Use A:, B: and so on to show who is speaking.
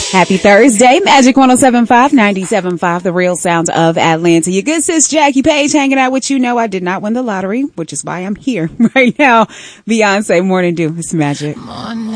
A: Happy Thursday, Magic 107.5, 97.5, the real sounds of Atlanta. Your good sis Jackie Page hanging out with you. No, I did not win the lottery, which is why I'm here right now. Beyonce, Morning Dew. It's Magic.